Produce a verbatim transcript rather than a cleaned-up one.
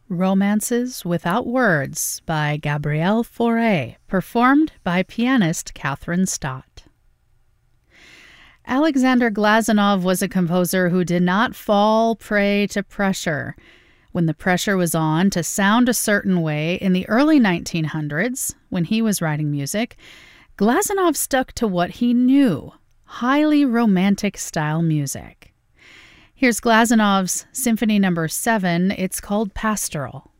Romances Without Words by Gabrielle Fauré, performed by pianist Catherine Stott. Alexander Glazunov was a composer who did not fall prey to pressure. When the pressure was on to sound a certain way in the early nineteen hundreds, when he was writing music, Glazunov stuck to what he knew, highly romantic style music. Here's Glazunov's Symphony Number seven. It's called Pastoral.